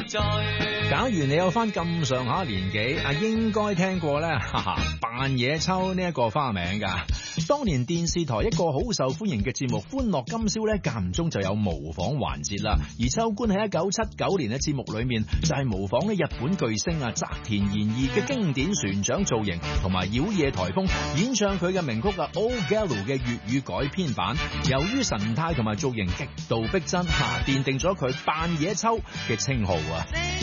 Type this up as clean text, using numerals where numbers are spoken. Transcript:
假如你有翻咁上下年紀，應該聽過咧，扮野秋呢一個花名噶。當年電視台一個好受歡迎嘅節目《歡樂今宵》咧，間唔中就有模仿環節啦。而秋官喺1979年嘅節目裏面，就係模仿咧日本巨星澤田研二嘅經典船長造型同埋妖夜颱風，演唱佢嘅名曲《Old Gallo》嘅粵語改編版。由於神態同埋造型極度逼真，奠定咗佢扮野秋嘅稱號啊！